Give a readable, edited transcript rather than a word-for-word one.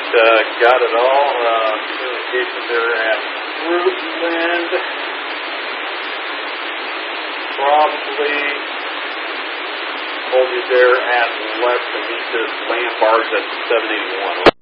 got it all. Communication there at Fruitland. Probably hold you there at left to meet this land barge at 781.